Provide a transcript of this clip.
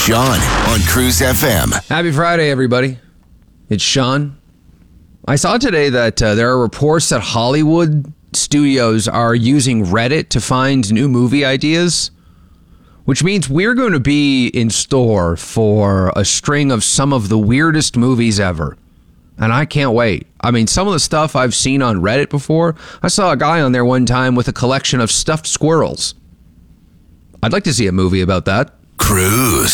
Sean on Cruise FM. Happy Friday, everybody. It's Sean. I saw today that there are reports that Hollywood studios are using Reddit to find new movie ideas, which means we're going to be in store for a string of some of the weirdest movies ever. And I can't wait. I mean, some of the stuff I've seen on Reddit before, I saw a guy on there one time with a collection of stuffed squirrels. I'd like to see a movie about that. Cruise.